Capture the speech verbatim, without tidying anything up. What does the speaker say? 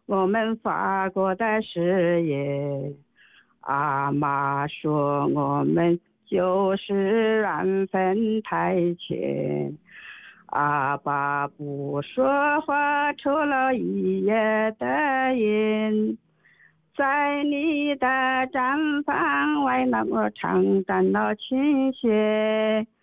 我们法国的事业。阿妈说我们就是缘分太浅，阿爸不说话，抽了一夜的烟，在你的毡房外，那我承担了倾斜。